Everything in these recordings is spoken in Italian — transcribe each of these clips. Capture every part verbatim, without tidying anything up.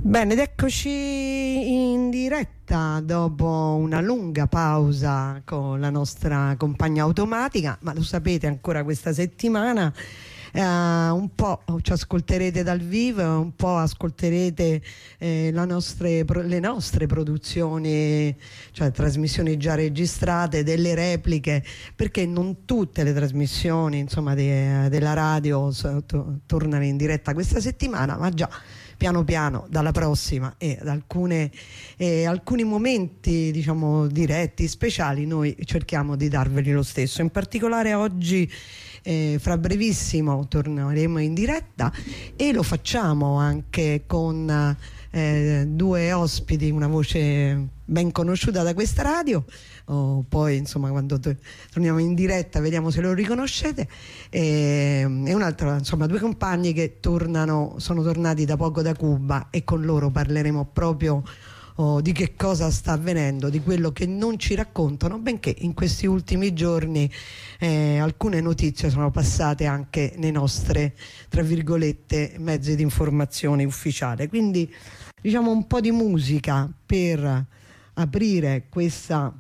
Bene, ed eccoci in diretta dopo una lunga pausa con la nostra compagna automatica, ma lo sapete ancora questa settimana eh, un po' ci ascolterete dal vivo, un po' ascolterete eh, la nostre, le nostre produzioni, cioè trasmissioni già registrate, delle repliche, perché non tutte le trasmissioni insomma de, della radio so, to, tornano in diretta questa settimana, ma già piano piano dalla prossima e ad alcune, eh, alcuni momenti diciamo diretti, speciali, noi cerchiamo di darveli lo stesso. In particolare oggi eh, fra brevissimo torneremo in diretta e lo facciamo anche con eh, due ospiti, una voce ben conosciuta da questa radio. Oh, poi insomma quando to torniamo in diretta vediamo se lo riconoscete, e, e un'altra, insomma due compagni che tornano, sono tornati da poco da Cuba, e con loro parleremo proprio oh, di che cosa sta avvenendo, di quello che non ci raccontano, benché in questi ultimi giorni eh, alcune notizie sono passate anche nei nostri, tra virgolette, mezzi di informazione ufficiale. Quindi diciamo un po' di musica per aprire questa,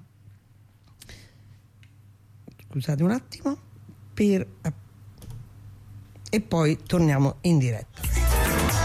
scusate un attimo, per... e poi torniamo in diretta.